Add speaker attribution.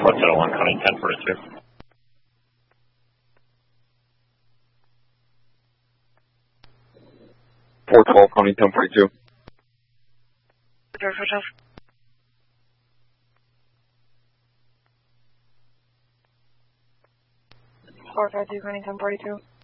Speaker 1: What's it, 1 County 1042?
Speaker 2: .412 County 1042.
Speaker 3: 452 County 1042.